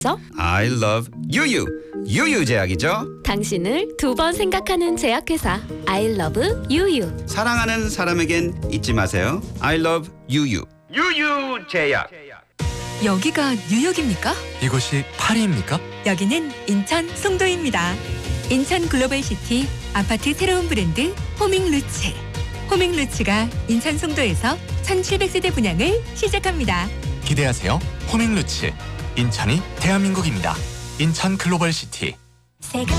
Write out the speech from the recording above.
I love 유유. 유유 제약이죠. 당신을 두 번 생각하는 제약회사 I love 유유. 사랑하는 사람에겐 잊지 마세요. I love 유유. 유유 제약. 여기가 뉴욕입니까? 이곳이 파리입니까? 여기는 인천 송도입니다. 인천 글로벌시티 아파트 새로운 브랜드 호밍루츠. 호밍루츠가 인천 송도에서 1700세대 분양을 시작합니다. 기대하세요. 호밍루츠. 인천이 대한민국입니다. 인천 글로벌시티. 새가